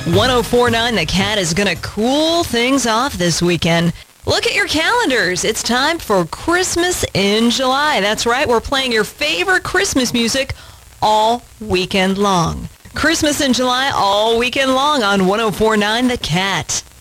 1049 The Cat is going to cool things off this weekend. Look at your calendars. It's time for Christmas in July. That's right. We're playing your favorite Christmas music all weekend long. Christmas in July all weekend long on 1049 The Cat.